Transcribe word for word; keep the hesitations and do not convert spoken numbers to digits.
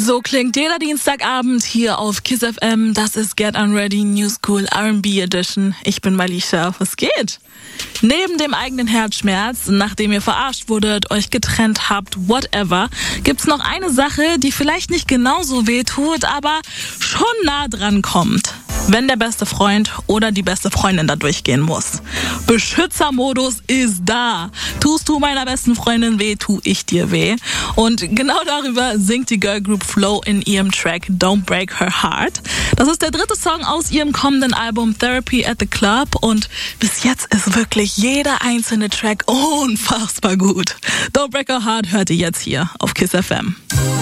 So klingt jeder Dienstagabend hier auf Kiss F M. Das ist Get Unready New School R and B Edition. Ich bin Malisha. Was geht? Neben dem eigenen Herzschmerz, nachdem ihr verarscht wurdet, euch getrennt habt, whatever, gibt's noch eine Sache, die vielleicht nicht genauso weh tut, aber schon nah dran kommt. Wenn der beste Freund oder die beste Freundin da durchgehen muss. Beschützermodus ist da. Tust du meiner besten Freundin weh, tu ich dir weh. Und genau darüber singt die Girlgroup Flow in ihrem Track Don't Break Her Heart. Das ist der dritte Song aus ihrem kommenden Album Therapy at the Club und bis jetzt ist wirklich jeder einzelne Track unfassbar gut. Don't Break Her Heart hört ihr jetzt hier auf Kiss F M.